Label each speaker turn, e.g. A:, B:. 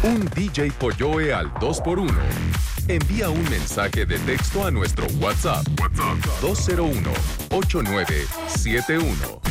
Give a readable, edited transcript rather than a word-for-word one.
A: Un DJ Polloe al 2x1. Envía un mensaje de texto a nuestro WhatsApp. 201-8971.